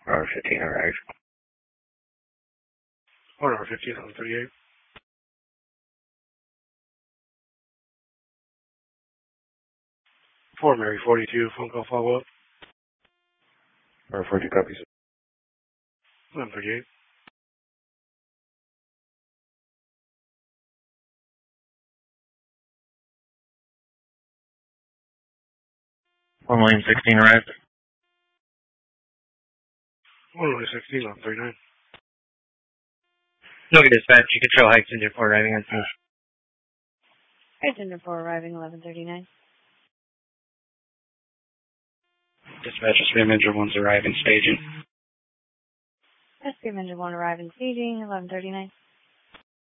15 arrived. Order 15 on 38. Fort Mary 42, phone call follow-up. Order 42 copies. 1138. One lane 16 arrived. 16 on 39. Look at dispatch. You can show Heights Engine 4 arriving on scene. Heights Engine 4 arriving 1139. Dispatch, SPM Engine 1's arriving, staging. SPM Engine 1 arriving, staging 1139.